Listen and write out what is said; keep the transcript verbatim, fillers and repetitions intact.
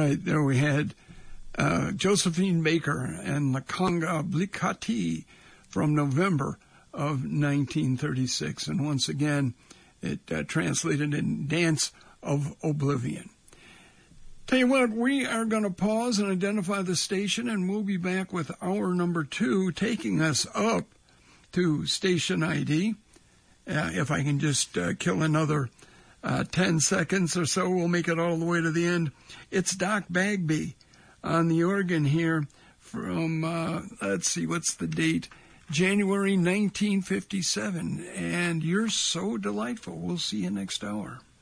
right, there we had uh, Josephine Baker and La Conga Obblicati from November of nineteen thirty-six. And once again, it uh, translated in Dance of Oblivion. Tell you what, we are going to pause and identify the station, and we'll be back with hour number two, taking us up to station I D. Uh, if I can just uh, kill another uh, ten seconds or so, we'll make it all the way to the end. It's Doc Bagby on the organ here from, uh, let's see, what's the date? January nineteen fifty-seven. And you're so delightful. We'll see you next hour.